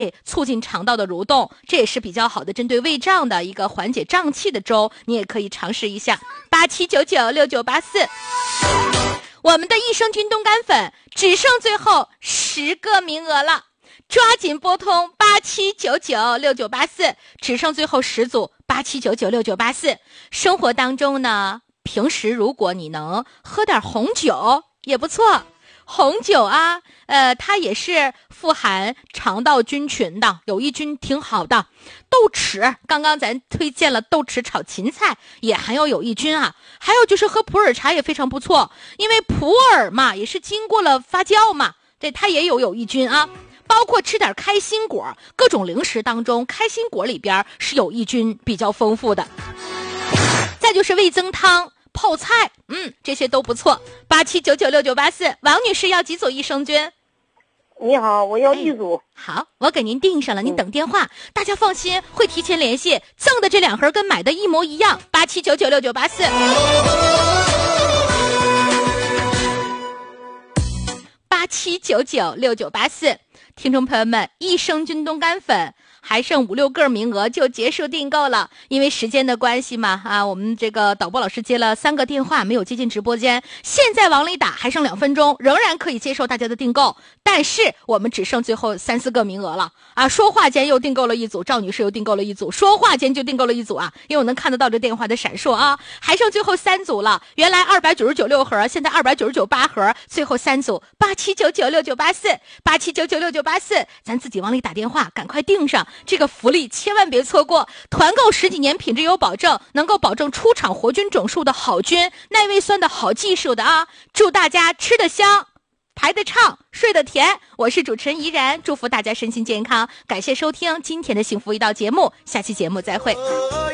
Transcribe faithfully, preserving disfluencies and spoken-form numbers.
促进肠道的蠕动，这也是比较好的针对胃胀的一个缓解胀气的粥，你也可以尝试一下。八七九九六九八四，我们的益生菌冻干粉只剩最后十个名额了，抓紧拨通八七九九六九八四，只剩最后十组，八七九九六九八四。生活当中呢，平时如果你能喝点红酒也不错。红酒啊，呃，它也是富含肠道菌群的，有益菌挺好的。豆豉，刚刚咱推荐了豆豉炒芹菜，也含有有益菌啊。还有就是喝普洱茶也非常不错，因为普洱嘛，也是经过了发酵嘛，对，它也有有益菌啊。包括吃点开心果，各种零食当中，开心果里边是有益菌比较丰富的。再就是味增汤。泡菜，嗯，这些都不错。八七九九六九八四，王女士要几组益生菌？ 你好，我要一组。 哎、好，我给您订上了，您等电话。嗯、大家放心，会提前联系，赠的这两盒跟买的一模一样。八七九九六九八四，八七九九六九八四，听众朋友们，益生菌冻干粉。还剩五六个名额就结束订购了，因为时间的关系嘛，啊，我们这个导播老师接了三个电话，没有接进直播间，现在往里打，还剩两分钟，仍然可以接受大家的订购，但是我们只剩最后三四个名额了啊！说话间又订购了一组，赵女士又订购了一组，说话间就订购了一组啊，因为我能看得到这电话的闪烁啊，还剩最后三组了，原来二百九十九六盒，现在二百九十九八盒，最后三组，八七九九六九八四，八七九九六九八四，咱自己往里打电话，赶快订上。这个福利千万别错过，团购十几年品质有保证，能够保证出厂活菌种数的好菌，耐胃酸的好技术的啊！祝大家吃得香，排得畅，睡得甜。我是主持人怡然，祝福大家身心健康。感谢收听今天的幸福一道节目，下期节目再会。